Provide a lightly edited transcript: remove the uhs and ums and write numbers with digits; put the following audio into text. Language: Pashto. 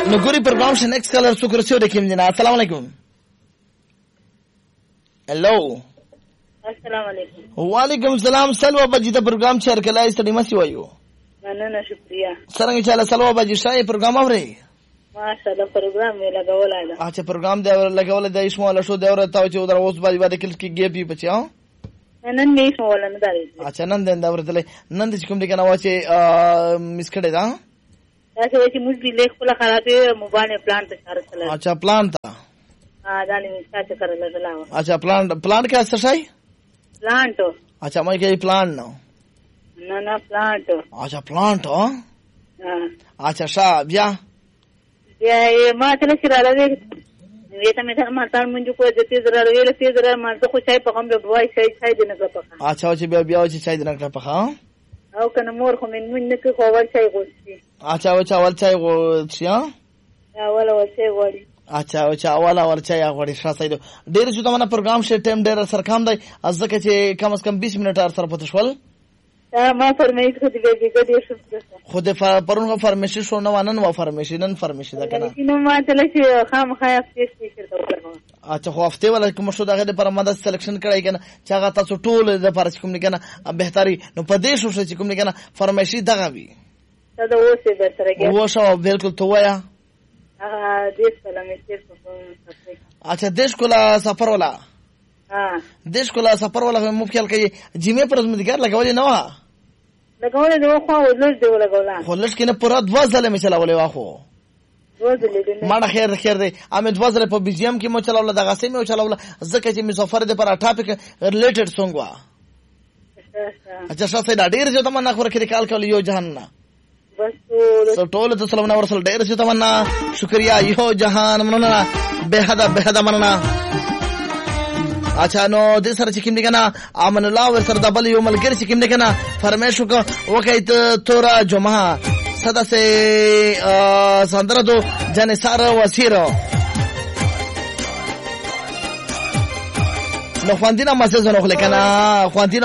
نو ګوري پروګرام شه نیکست کلر څوک رسیو د کیم جنا. السلام علیکم. هلو السلام علیکم. وعلیکم السلام. سلوه بجې د پروګرام چیر کلای ستړي مسی وایو. مننه شکریا. څنګه چاله سلوه بجې شای پروګرام اوري؟ ماشاءالله پروګرام یې لګولای دا. اچھا پروګرام دی لګولای د اسمه شو دی ورته چې در اوس باندې کل کې ګیپی بچاو. نن مې اسمه ولا نه دی. اچھا نن دا ورته نن د کوم دي کنه واچې مس کړه دا. دا چې موږ دې لیک خپل خرابې موبایل پلان ته اشاره کړل. اچھا پلان تا. دا نه څه کړل دلاو. اچھا پلان کا څه شي؟ پلانټ. اچھا مې کې پلان نو. نه پلانټ. اچھا پلانټ ها. اچھا شا بیا. بیا ما ته نه راځي. ویته مې ته ما تان منځ کو د تیز را ویل تیز را ما ته خو شای په کوم به وای شای دې نه پخا. اچھا چې بیا چې شای دې نه پخا. او کنه مور خو من نه کې خو ور شای غوښتي. اچھا اول چای غوښتي ها. اول چای غوړي. اچھا اول چای غوړي شاسایدو. ډېر چې تمنه پروګرام شه ټیم ډېر سرکام دی ازکه چې کم از کم 20 منټه ار سره پته شول. ما فرمایش خو دې ګډې شو. خو دې پرون فرمیشن شو نو نن فرمیشن دا کنه. نو ما ته لږ خامخا اپډیټ کړو. اچھا خو هفته ولا کوم شو دغه پر ماده سلیکشن کړای کنه چې هغه تاسو ټول د فرض کوم نه کنه بهتري نو په دې شو چې کوم نه کنه فرمیشي دغه وی. دا اوسه به سره کې. وښه بالکل تو وایا. دیش کولا مې سفر. اچھا دیش کولا سفر ولا. دیش کولا سفر ولا مو خیال کوي جمعه پر زمدګر لګولې نه و. لګولې نو خو ولر دی لګولا. خو لږ کنه پورا 2 ځله مې چلاولې واخو. ماړه خیر دی امید وزره په بیجیم کې مو چلاوله دغه سیمه مو چلاوله ځکه چې مسافر د پر ټاپک ریلیټډ سونګ وا. اچھا شاسه دا ډیر چې تمنا خبره کې کال کول یو جهان نه بس ټول ته سلام ورسل ډیر چې تمنا شکریا یو جهان مننه به مننه. اچھا نو د سره چې کوم دغه امن الله ور سره د بل یو ملګری چې کوم دغه فرمایش وکړ تورا جمعه صدا سے سندره دو جانسار وسیرو نو خواندینا مسیز نو خلکنا خواندینا